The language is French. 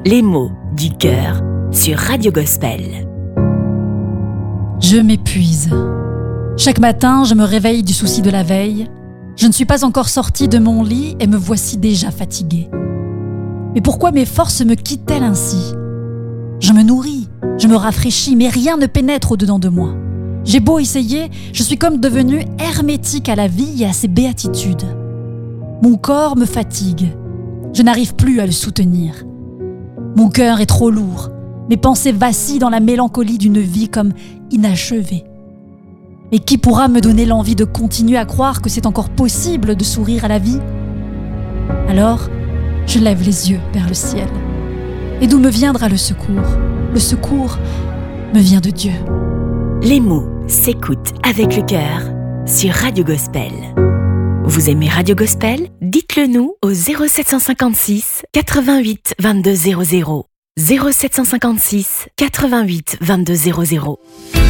Les mots du cœur sur Radio Gospel. Je m'épuise. Chaque matin, je me réveille du souci de la veille. Je ne suis pas encore sortie de mon lit et me voici déjà fatiguée. Mais pourquoi mes forces me quittent-elles ainsi ? Je me nourris, je me rafraîchis, mais rien ne pénètre au-dedans de moi. J'ai beau essayer, je suis comme devenue hermétique à la vie et à ses béatitudes. Mon corps me fatigue. Je n'arrive plus à le soutenir. Mon cœur est trop lourd. Mes pensées vacillent dans la mélancolie d'une vie comme inachevée. Et qui pourra me donner l'envie de continuer à croire que c'est encore possible de sourire à la vie ? Alors, je lève les yeux vers le ciel. Et d'où me viendra le secours ? Le secours me vient de Dieu. Les mots s'écoutent avec le cœur sur Radio Gospel. Vous aimez Radio Gospel ? Dites-le nous au 0756 88 22 00. 0756 88 22 00.